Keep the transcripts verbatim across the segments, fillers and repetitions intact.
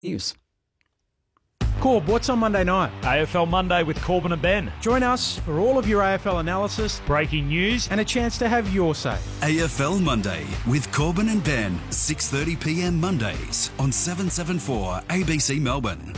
News. Corb, what's on Monday night? A F L Monday with Corbin and Ben. Join us for all of your A F L analysis, breaking news, and a chance to have your say. A F L Monday with Corbin and Ben, six thirty p m Mondays on seven seventy-four A B C Melbourne.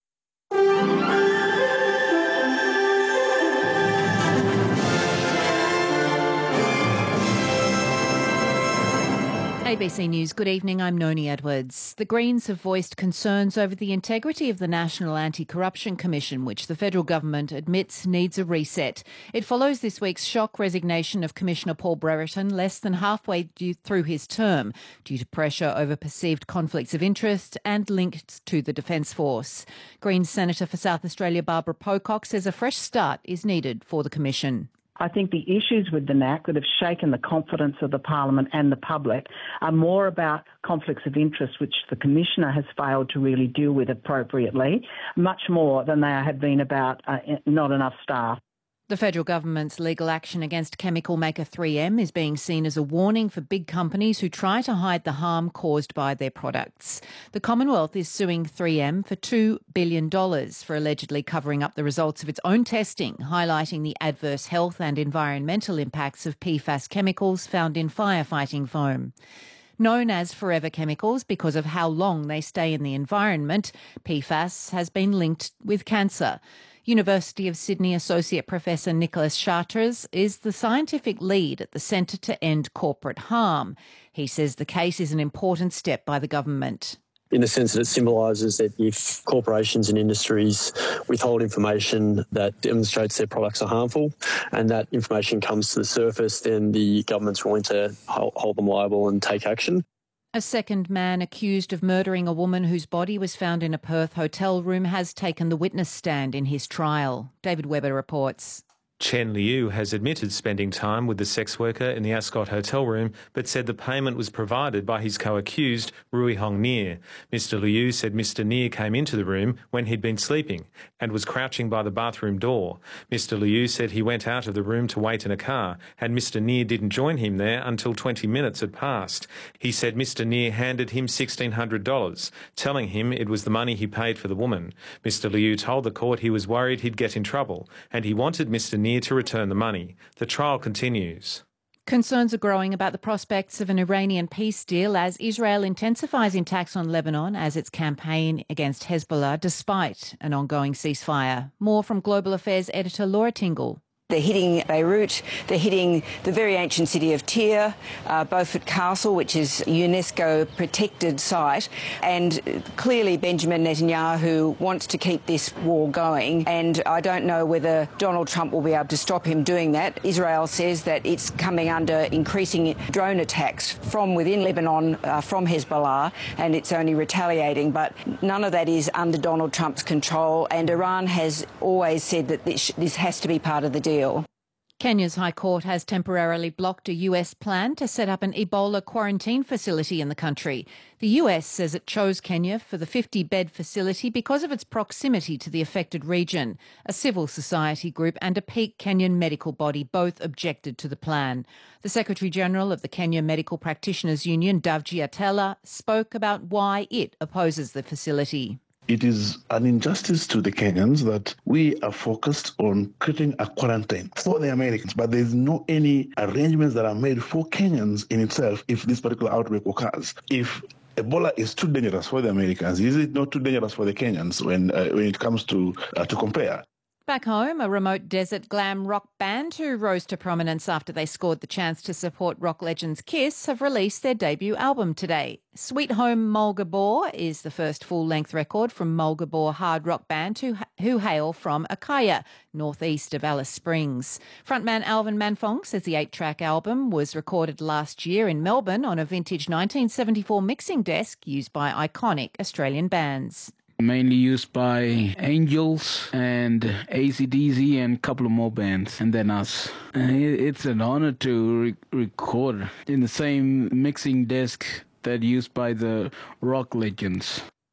A B C News, good evening, I'm Noni Edwards. The Greens have voiced concerns over the integrity of the National Anti-Corruption Commission, which the federal government admits needs a reset. It follows this week's shock resignation of Commissioner Paul Brereton less than halfway due through his term, due to pressure over perceived conflicts of interest and linked to the Defence Force. Greens Senator for South Australia Barbara Pocock says a fresh start is needed for the Commission. I think the issues with the N A C that have shaken the confidence of the Parliament and the public are more about conflicts of interest, which the Commissioner has failed to really deal with appropriately, much more than they have been about uh, not enough staff. The federal government's legal action against chemical maker three M is being seen as a warning for big companies who try to hide the harm caused by their products. The Commonwealth is suing three M for two billion dollars for allegedly covering up the results of its own testing, highlighting the adverse health and environmental impacts of P FAS chemicals found in firefighting foam. Known as forever chemicals because of how long they stay in the environment, P FAS has been linked with cancer. University of Sydney Associate Professor Nicholas Chartres is the scientific lead at the Centre to End Corporate Harm. He says the case is an important step by the government. In the sense that it symbolises that if corporations and industries withhold information that demonstrates their products are harmful and that information comes to the surface, then the government's willing to hold them liable and take action. A second man accused of murdering a woman whose body was found in a Perth hotel room has taken the witness stand in his trial. David Webber reports. Chen Liu has admitted spending time with the sex worker in the Ascot hotel room, but said the payment was provided by his co-accused, Rui Hong Nier. Mister Liu said Mister Nier came into the room when he'd been sleeping and was crouching by the bathroom door. Mister Liu said he went out of the room to wait in a car, and Mister Nier didn't join him there until twenty minutes had passed. He said Mister Nier handed him sixteen hundred dollars, telling him it was the money he paid for the woman. Mister Liu told the court he was worried he'd get in trouble, and he wanted Mister Nier to return the money. The trial continues. Concerns are growing about the prospects of an Iranian peace deal as Israel intensifies attacks on Lebanon as its campaign against Hezbollah despite an ongoing ceasefire. More from Global Affairs editor Laura Tingle. They're hitting Beirut, they're hitting the very ancient city of Tyre, uh, Beaufort Castle, which is a UNESCO-protected site, and clearly Benjamin Netanyahu wants to keep this war going, and I don't know whether Donald Trump will be able to stop him doing that. Israel says that it's coming under increasing drone attacks from within Lebanon, uh, from Hezbollah, and it's only retaliating, but none of that is under Donald Trump's control, and Iran has always said that this, this has to be part of the deal. Kenya's High Court has temporarily blocked a U S plan to set up an Ebola quarantine facility in the country. The U S says it chose Kenya for the fifty bed facility because of its proximity to the affected region. A civil society group and a peak Kenyan medical body both objected to the plan. The Secretary-General of the Kenya Medical Practitioners Union, Davji Atela, spoke about why it opposes the facility. It is an injustice to the Kenyans that we are focused on creating a quarantine for the Americans, but there's no any arrangements that are made for Kenyans in itself if this particular outbreak occurs. If Ebola is too dangerous for the Americans, is it not too dangerous for the Kenyans when uh, when it comes to uh, to compare? Back home, a remote desert glam rock band who rose to prominence after they scored the chance to support rock legends Kiss have released their debut album today. Sweet Home Mulgabor is the first full-length record from Mulgabor hard rock band who, who hail from Akaya, northeast of Alice Springs. Frontman Alvin Manfong says the eight-track album was recorded last year in Melbourne on a vintage nineteen seventy-four mixing desk used by iconic Australian bands. Mainly used by Angels and A C D C and a couple of more bands, and then us. Uh, it's an honor to re- record in the same mixing desk that used by the rock legends.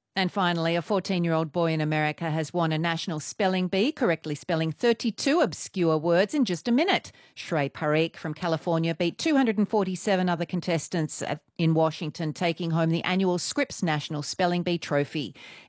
And finally, a fourteen-year-old boy in America has won a national spelling bee, correctly spelling thirty-two obscure words in just a minute. Shrey Parikh from California beat two hundred forty-seven other contestants in Washington, taking home the annual Scripps National Spelling Bee Trophy.